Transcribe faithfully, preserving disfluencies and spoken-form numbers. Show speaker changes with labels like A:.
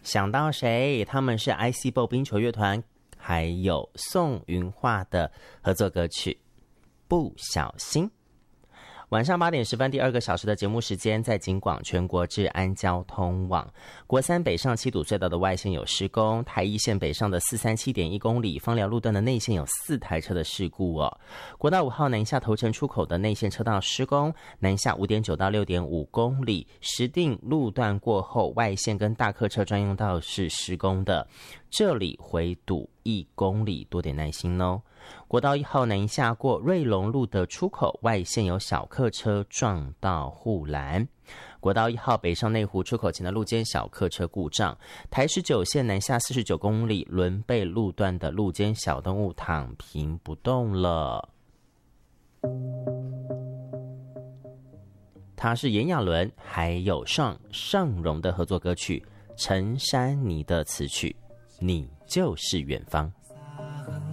A: 想到谁？他们是 I C B O 冰球乐团还有宋云桦的合作歌曲《不小心》。晚上八点十分，第二个小时的节目时间，在警广全国治安交通网，国三北上七堵隧道的外线有施工，台一线北上的四三七点一公里芳寮路段的内线有四台车的事故哦。国道五号南下头城出口的内线车道施工，南下五点九到六点五公里，石碇路段过后外线跟大客车专用道是施工的，这里回堵一公里，多点耐心哦。国道一号南下过瑞隆路的出口，外线有小客车撞到护栏。国道一号北上内湖出口前的路肩小客车故障。台十九线南下四十九公里伦贝路段的路肩小动物躺平不动了。它是炎亚纶还有尚尚荣的合作歌曲，陈珊妮的词曲，你就是远方。